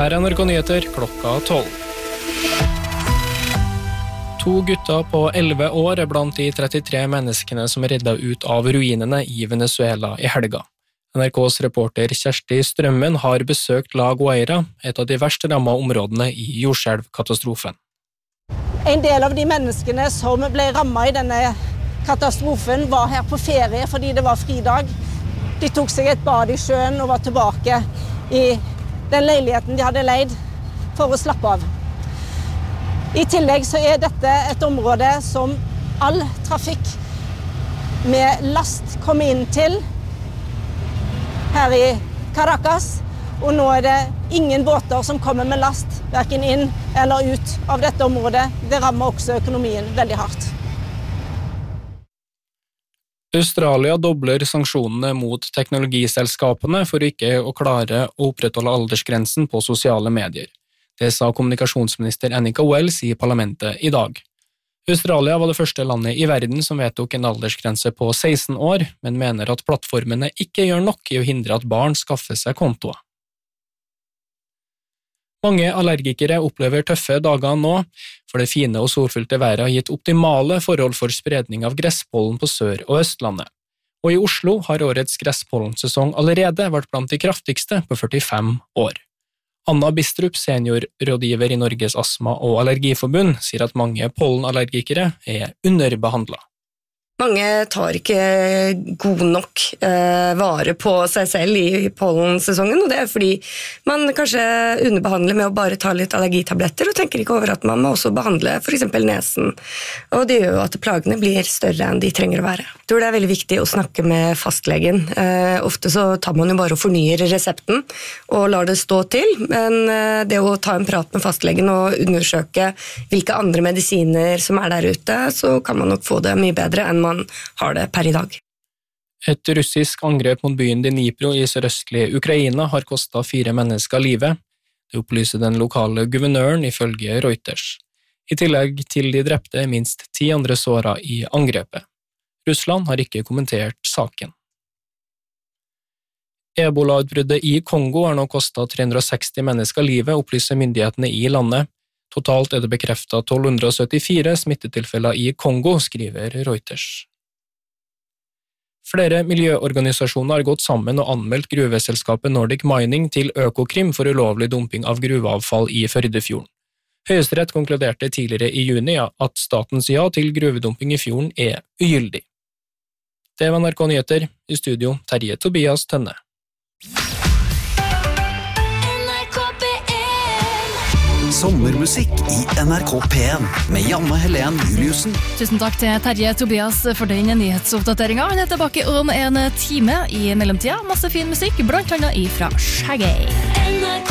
Her NRK Nyheter klokka 12. 2 gutter på 11 år blant de 33 menneskene som reddet ut av ruinene i Venezuela i helga. NRKs reporter Kjersti Strømmen har besøkt La Guaira, et av de verst rammede områdene i jordskjelvkatastrofen. En del av de menneskene som ble rammet i denne katastrofen var her på ferie fordi det var fridag. De tok seg et bad i sjøen og var tilbake i den leiligheten de hadde leid for å slappe av. I tillegg så dette et område som all trafikk med last kommer inn til her i Caracas, og nå det ingen båter som kommer med last, hverken inn eller ut av dette området. Det rammer også økonomien veldig hardt. Australia dobler sanksjonene mot teknologiselskapene for ikke å klare å opprettholde aldersgrensen på sosiale medier. Det sa kommunikasjonsminister Annika Wells i parlamentet i dag. Australia var det første landet i verden som vedtok en aldersgrense på 16 år, men mener at plattformene ikke gjør nok i å hindre at barn skaffer seg kontoer. Mange allergikere opplever tøffe dager nå, for det fine og solfylte været har gitt optimale forhold for spredning av gresspollen på Sør- og Østlandet. Og i Oslo har årets gresspollensesong allerede vært blant de kraftigste på 45 år. Anna Bistrup, seniorrådgiver i Norges Astma- og Allergiforbund, sier at mange pollenallergikere underbehandlet. Mange tar ikke god nok vare på seg selv i pollensesongen, og det fordi man kanskje underbehandler med å bare ta litt allergitabletter og tenker ikke over at man må også behandle for eksempel nesen. Og det gjør jo at plagene blir større enn de trenger å være. Jeg tror det er veldig viktig å snakke med fastlegen. Ofte så tar man jo bare og fornyer resepten og lar det stå til, men det å ta en prat med fastlegen og undersøke hvilke andre medisiner som der ute, så kan man nok få det mye bedre enn man har det per i dag. Et russisk angrep mot byen Dnipro i sørøstlige Ukraina har kostet 4 mennesker livet. Det opplyser den lokale guvernøren ifølge Reuters. I tillegg til de drepte minst 10 andre såret i angrepet. Russland har ikke kommentert saken. Ebola-utbruddet i Kongo har nå kostet 360 mennesker livet, opplyser myndighetene i landet. Totalt det bekreftet 1274 smittetilfeller i Kongo, skriver Reuters. Flere miljøorganisasjoner har gått sammen og anmeldt gruveselskapet Nordic Mining til Økokrim for ulovlig dumping av gruveavfall i Førdefjorden. Høyesterett konkluderte tidligere i juni at statens ja til gruvedumping i fjorden ugyldig. Det var NRK Nyheter, i studio Terje Tobias Tønne. Sommermusikk i NRK P1 med Janne Helen Juliussen. Tusen takk til Terje Tobias for den nyhetsoppdateringen. Han tilbake om en time i mellomtida. Masse fin musikk, blant annet ifra Shaggy. NRK